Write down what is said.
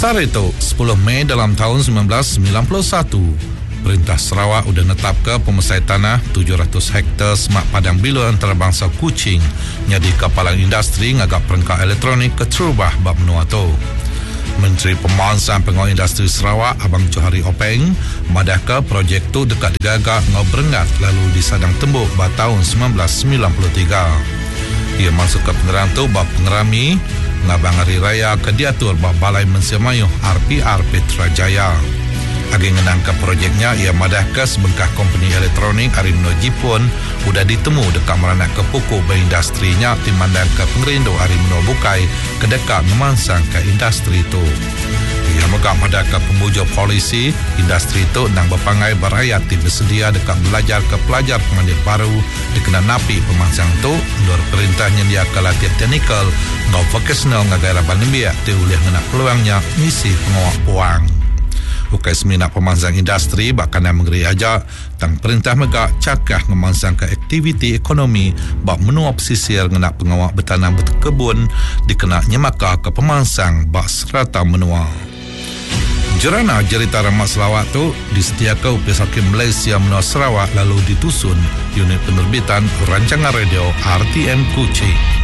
Sementara itu, 10 Mei dalam tahun 1991, Perintah Sarawak sudah netap ke pemesai tanah 700 hektar semak padang bila antarabangsa Kuching nyadi kapalan industri ngagak perangkat elektronik ke Terubah bab menua tu. Menteri Pemansang Pengawal Industri Sarawak Abang Johari Openg madah ke projek tu dekat digagak ngau berengat lalu disadang tembuk pada tahun 1993. Ia masuk ke pengerang tu bab pengerami ngabang hari raya ke diatur bab Balai Mensia Mayuh RPR Petrajaya. Agi ngenang ke projeknya, ia madah ke sebengkah company elektronik Arimno Jipun sudah ditemu dekat meranak ke pokok berindustrinya timandang ke pengerindu Arimno Bukai ke dekat memansang ke industri itu. Ia megak madah ke pembujuk polisi industri itu nang berpangai berayat bersedia dekat belajar ke pelajar pengandir baru dikenal napi pemansang itu luar perintahnya dia ke latihan teknikal ngau vocational ngagaya Banimbiak diulih ngenak peluangnya misi pengawak puang. Bukai semina pemansang industri bahkan yang mengeri aja tang perintah megak cakah ngemansang ke aktiviti ekonomi bak menua pesisir ngenak pengawak bertanam berkebun dikena nyemaka ke pemansang bak serata menua. Jerana cerita Ramat Sarawak tu disediakan Upis Hakim Malaysia menua Sarawak lalu ditusun unit penerbitan rancangan radio RTM Kuching.